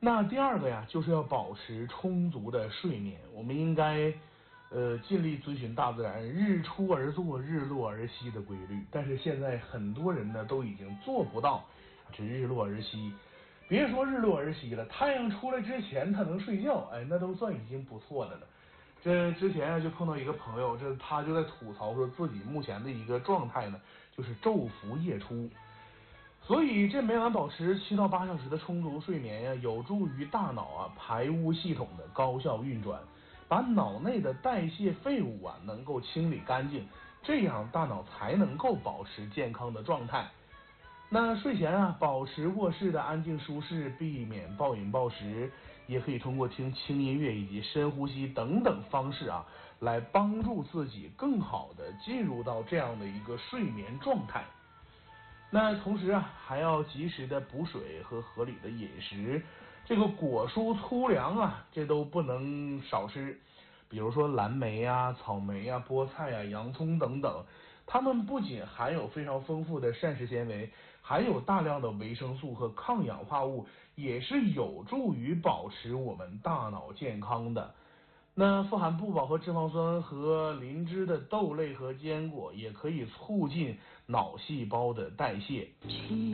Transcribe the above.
那第二个呀，就是要保持充足的睡眠。我们应该尽力遵循大自然日出而作，日落而息的规律。但是现在很多人呢都已经做不到这日落而息。别说日落而息了，太阳出来之前他能睡觉，哎，那都算已经不错的了。这之前啊就碰到一个朋友，他就在吐槽说自己目前的一个状态呢，就是昼伏夜出。所以这每晚保持7到8小时的充足睡眠呀，有助于大脑排污系统的高效运转，把脑内的代谢废物能够清理干净，这样大脑才能够保持健康的状态。那睡前保持卧室的安静舒适，避免暴饮暴食，也可以通过听轻音乐以及深呼吸等等方式来帮助自己更好的进入到这样的一个睡眠状态。那同时还要及时的补水和合理的饮食，这个果蔬粗粮这都不能少吃，比如说蓝莓草莓菠菜洋葱等等，它们不仅含有非常丰富的膳食纤维，还有大量的维生素和抗氧化物，也是有助于保持我们大脑健康的。那富含不饱和脂肪酸和磷脂的豆类和坚果，也可以促进脑细胞的代谢。